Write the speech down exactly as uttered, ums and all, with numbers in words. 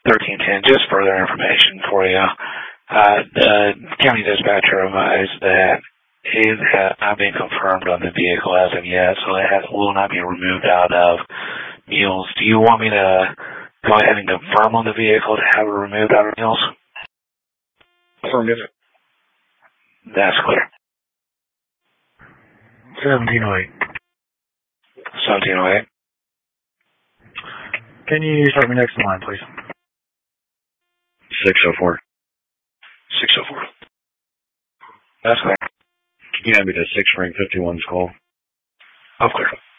thirteen ten, just further information for you. Uh, the county dispatcher advised that it has not been confirmed on the vehicle as of yet, so it has, will not be removed out of Mules. Do you want me to go ahead and confirm on the vehicle to have it removed out of Mules? Affirmative. That's clear. seventeen oh eight. seventeen oh eight. Can you start me next in line, please? six oh four. six oh four. That's clear. Can you have me to six ring fifty-one's call? Oh, clear.